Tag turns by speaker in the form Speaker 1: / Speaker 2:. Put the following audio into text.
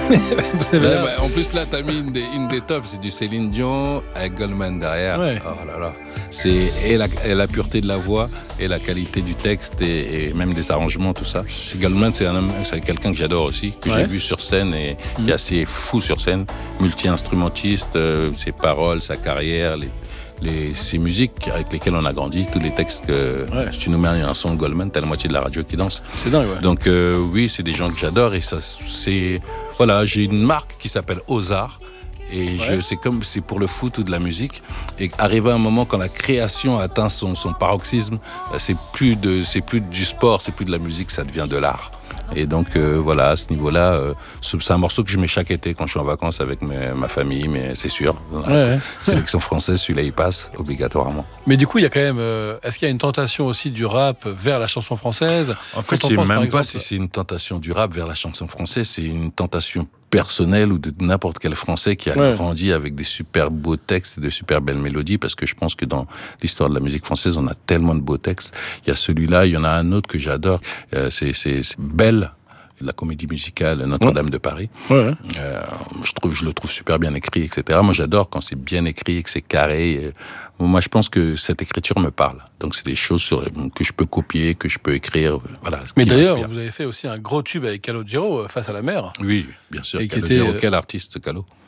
Speaker 1: Vous avez l'air-
Speaker 2: En plus, là, t'as mis une des tops, c'est du Céline Dion avec Goldman derrière.
Speaker 1: Ouais.
Speaker 2: Oh là là. C'est et la pureté de la voix et la qualité du texte et même des arrangements, tout ça. Goldman, c'est quelqu'un que j'adore aussi, que j'ai vu sur scène et qui est assez fou sur scène, multi-instrumentiste, ses paroles, sa carrière, ces musiques avec lesquelles on a grandi, tous les textes que si tu nous mets un son de Goldman, t'as la moitié de la radio qui danse.
Speaker 1: C'est dingue, ouais.
Speaker 2: Donc oui, c'est des gens que j'adore et ça, voilà, j'ai une marque qui s'appelle Ozar et c'est pour le foot ou de la musique et arrivé à un moment quand la création atteint son paroxysme, c'est plus du sport, c'est plus de la musique, ça devient de l'art. Et donc voilà, à ce niveau-là, c'est un morceau que je mets chaque été quand je suis en vacances avec ma famille, mais c'est sûr. Sélection française, celui-là il passe obligatoirement.
Speaker 1: Mais du coup, il y a quand même. Est-ce qu'il y a une tentation aussi du rap vers la chanson française ?
Speaker 2: En fait, je sais même pas si c'est une tentation du rap vers la chanson française, c'est une tentation personnelle ou de n'importe quel Français qui a grandi avec des super beaux textes et de super belles mélodies, parce que je pense que dans l'histoire de la musique française, on a tellement de beaux textes. Il y a celui-là, il y en a un autre que j'adore, c'est Belle, la comédie musicale Notre-Dame de Paris. Je le trouve super bien écrit, etc. Moi, j'adore quand c'est bien écrit et que c'est carré. Moi, je pense que cette écriture me parle. Donc, c'est des choses que je peux copier, que je peux écrire. Voilà.
Speaker 1: Mais d'ailleurs, vous avez fait aussi un gros tube avec Calogero, Face à la mer.
Speaker 2: Oui, bien sûr.
Speaker 1: Et
Speaker 2: Calogero, quel artiste, Calo.